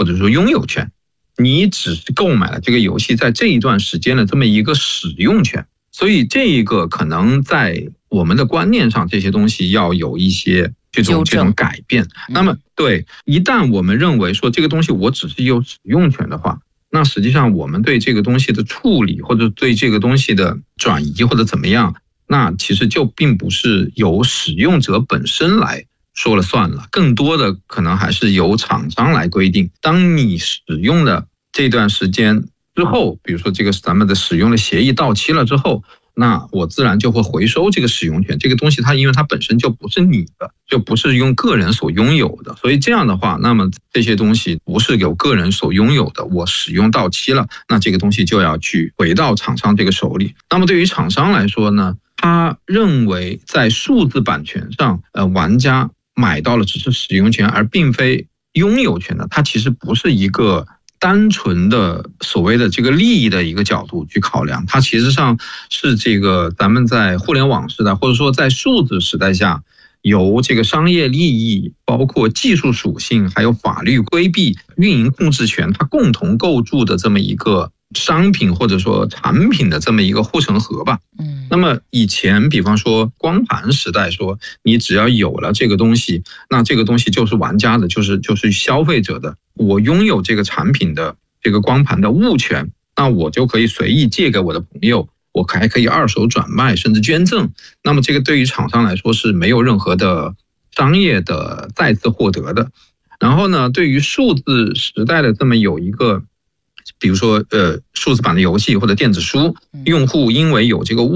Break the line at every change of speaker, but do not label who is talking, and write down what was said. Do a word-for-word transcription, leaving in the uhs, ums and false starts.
或者说拥有权，你只是购买了这个游戏在这一段时间的这么一个使用权。所以这一个可能在我们的观念上，这些东西要有一些这种这种改变。那么对，一旦我们认为说这个东西我只是有使用权的话，那实际上我们对这个东西的处理或者对这个东西的转移或者怎么样，那其实就并不是由使用者本身来说了算了，更多的可能还是由厂商来规定。当你使用的这段时间之后，比如说这个咱们的使用的协议到期了之后，那我自然就会回收这个使用权。这个东西它因为它本身就不是你的，就不是用个人所拥有的，所以这样的话，那么这些东西不是由个人所拥有的，我使用到期了，那这个东西就要去回到厂商这个手里。那么对于厂商来说呢，他认为在数字版权上，呃，玩家买到了只是使用权，而并非拥有权的，它其实不是一个单纯的所谓的这个利益的一个角度去考量，它其实上是这个咱们在互联网时代或者说在数字时代下，由这个商业利益、包括技术属性、还有法律规避、运营控制权，它共同构筑的这么一个商品或者说产品的这么一个护城河吧。嗯，那么以前比方说光盘时代说，你只要有了这个东西，那这个东西就是玩家的，就是就是消费者的。我拥有这个产品的这个光盘的物权，那我就可以随意借给我的朋友，我还可以二手转卖甚至捐赠。那么这个对于厂商来说是没有任何的商业的再次获得的。然后呢，对于数字时代的这么有一个比如说呃数字版的游戏或者电子书，用户因为有这个物